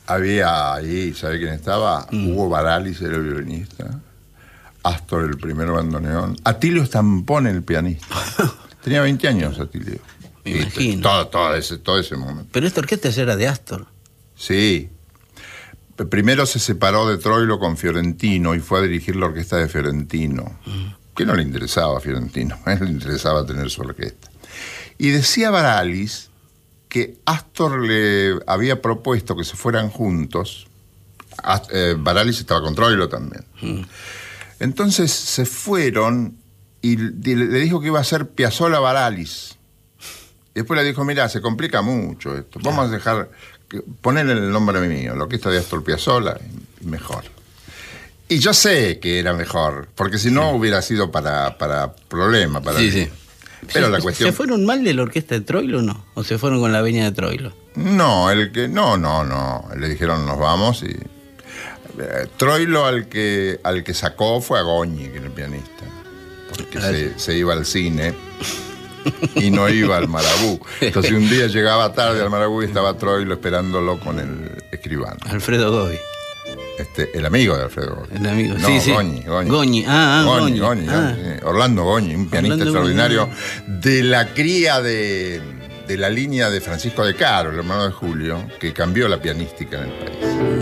Había ahí, ¿sabe quién estaba? Hugo Baralis era el violinista, Astor el primer bandoneón, Atilio Stampone el pianista. Tenía 20 años Atilio. Me imagino. Todo ese momento. Pero esta orquesta ya era de Astor. Sí. Primero se separó de Troilo con Fiorentino y fue a dirigir la orquesta de Fiorentino, que no le interesaba a Fiorentino, a él le interesaba tener su orquesta. Y decía Baralis que Astor le había propuesto que se fueran juntos. Baralis estaba con Troilo también. Entonces se fueron y le dijo que iba a ser Piazzolla Baralis. Y después le dijo, mirá, se complica mucho esto, vamos a dejar... ponerle el nombre mío, la orquesta de Astor Piazzolla, mejor. Y yo sé que era mejor, porque si no hubiera sido para problema. Sí. Pero la cuestión... ¿Se fueron mal de la orquesta de Troilo o no? ¿O se fueron con la venia de Troilo? No, le dijeron nos vamos y... Troilo al que sacó fue a Goñi, que era el pianista, porque se iba al cine y no iba al Marabú. Entonces un día llegaba tarde al Marabú y estaba Troilo esperándolo con el escribano. Alfredo Gobi. El amigo de Alfredo Gobi. El amigo, no, sí. Goñi. Goñi. Goñi. Orlando Goñi, un pianista extraordinario de la cría de la línea de Francisco de Caro, el hermano de Julio, que cambió la pianística en el país.